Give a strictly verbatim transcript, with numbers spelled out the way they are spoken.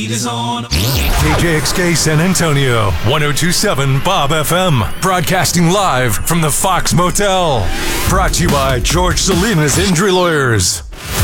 Is on. K J X K San Antonio, one oh two point seven Bob F M, broadcasting live from the Fox Motel. Brought to you by George Salinas Injury Lawyers.